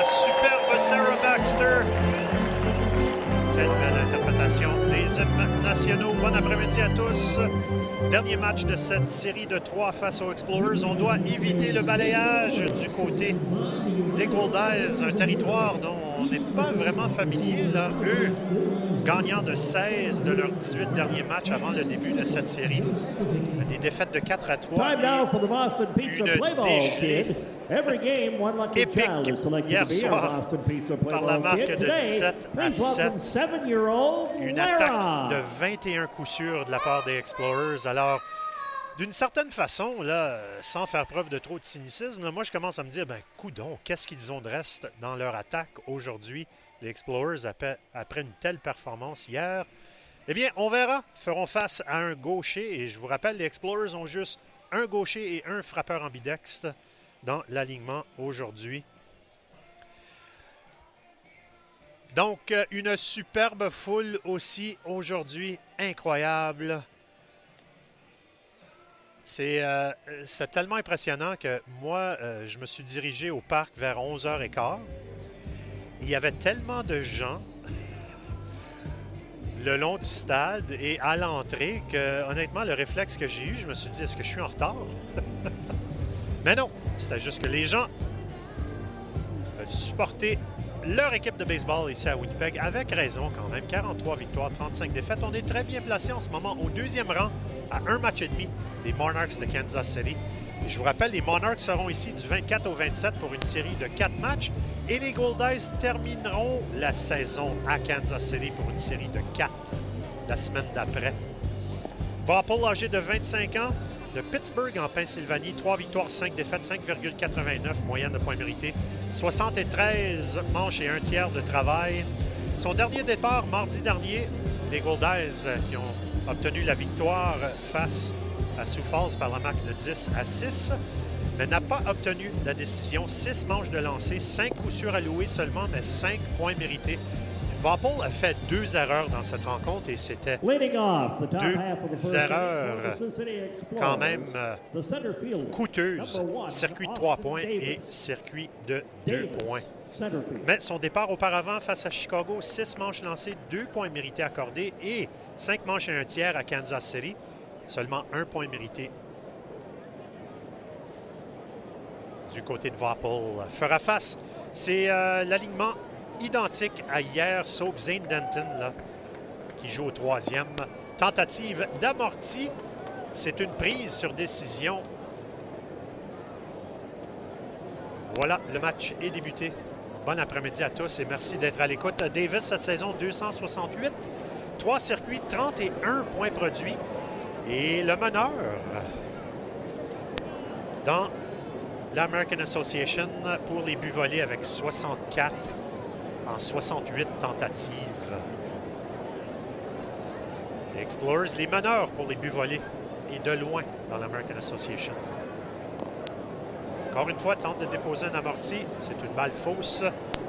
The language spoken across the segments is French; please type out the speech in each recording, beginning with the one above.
la superbe Sarah Baxter. Quelle belle interprétation des hymnes nationaux. Bon après-midi à tous. Dernier match de cette série de 3 face aux Explorers. On doit éviter le balayage du côté des Goldeyes, un territoire dont on n'est pas vraiment familier. Là. Eux, gagnant de 16 de leurs 18 derniers matchs avant le début de cette série. Des défaites de 4-3. Une dégelée épique hier soir par la marque de 17-7. Une attaque de 21 coups sûrs de la part des Explorers. Alors, d'une certaine façon, là, sans faire preuve de trop de cynicisme, là, moi, je commence à me dire, coudonc, qu'est-ce qu'ils ont de reste dans leur attaque aujourd'hui, les Explorers, après une telle performance hier? Eh bien, on verra. Ils feront face à un gaucher. Et je vous rappelle, les Explorers ont juste un gaucher et un frappeur ambidextre dans l'alignement aujourd'hui. Donc, une superbe foule aussi aujourd'hui. Incroyable. C'est tellement impressionnant que moi, je me suis dirigé au parc vers 11h15. Il y avait tellement de gens le long du stade et à l'entrée que, honnêtement, le réflexe que j'ai eu, je me suis dit, est-ce que je suis en retard? Mais non, c'était juste que les gens veulent supporter leur équipe de baseball ici à Winnipeg, avec raison quand même. 43 victoires, 35 défaites. On est très bien placé en ce moment au 2e rang, à un match et demi des Monarchs de Kansas City. Et je vous rappelle, les Monarchs seront ici du 24 au 27 pour une série de 4 matchs. Et les Goldeyes termineront la saison à Kansas City pour une série de 4 la semaine d'après. Vapol, âgé de 25 ans, de Pittsburgh en Pennsylvanie, 3 victoires, 5 défaites, 5,89 moyenne de points mérités, 73 manches et 1 tiers de travail. Son dernier départ, mardi dernier, les Goldeyes qui ont obtenu la victoire face à Sioux Falls par la marque de 10-6, mais n'a pas obtenu la décision. 6 manches de lancer, 5 coups sûrs alloués seulement, mais 5 points mérités. Vapol a fait 2 erreurs dans cette rencontre et c'était 2 erreurs quand même coûteuses. Circuit de 3 points et circuit de 2 points. Mais son départ auparavant face à Chicago, 6 manches lancées, 2 points mérités accordés et 5 manches et 1 tiers à Kansas City. Seulement 1 point mérité du côté de Vapol. Fera face, c'est l'alignement identique à hier, sauf Zane Denton, là, qui joue au 3e. Tentative d'amorti. C'est une prise sur décision. Voilà, le match est débuté. Bon après-midi à tous et merci d'être à l'écoute. Davis, cette saison, 268, 3 circuits, 31 points produits. Et le meneur dans l'American Association pour les buts volés avec 64 en 68 tentatives. Les Explorers, les meneurs pour les buts volés et de loin dans l'American Association. Encore une fois, tente de déposer un amorti. C'est une balle fausse.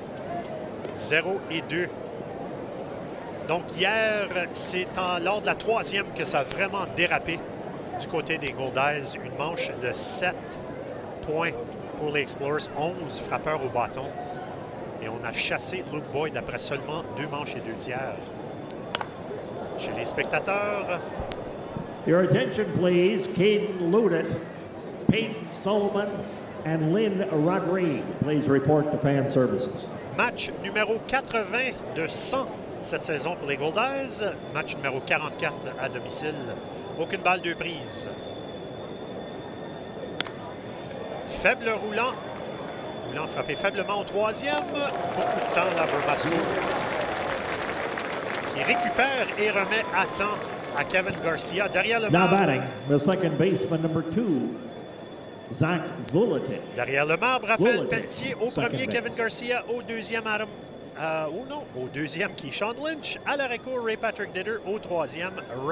0-2. Donc hier, c'est lors de la 3e que ça a vraiment dérapé du côté des Goldeyes. Une manche de 7 points pour les Explorers, 11 frappeurs au bâton. Et on a chassé Luke Boyd après seulement 2 manches et 2 tiers. Chez les spectateurs. Your attention please, Caden Ludet, Peyton Solomon and Lynn Rodrigue. Please report to fan services. Match numéro 80 de 100 cette saison pour les Goldeyes. Match numéro 44 à domicile. Aucune balle, 2 prises. Faible roulant. Roulant frappé faiblement au 3e. Beaucoup de temps là, Verbasco. Qui récupère et remet à temps à Kevin Garcia. Derrière le marbre. Now batting, the second baseman, number 2, Zach Vuletic. Derrière le marbre, Raphaël Pelletier. Au premier, Kevin Garcia. Au 2e, Adam. Au 2e, qui est Sean Lynch. À l'arrêt-court, Ray Patrick Ditter. Au 3e,